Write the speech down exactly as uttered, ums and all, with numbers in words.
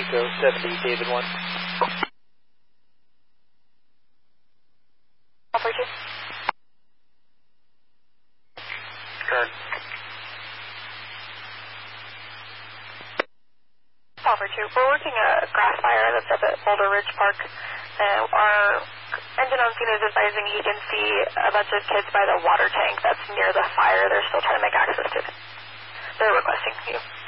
Echo seventy, David one. Alpha two. Current. Alpha two. We're working a grass fire that's up at Boulder Ridge Park. Uh, our engine on scene is advising he can see a bunch of kids by the water tank that's near the fire. They're still trying to make access to it. They're requesting you.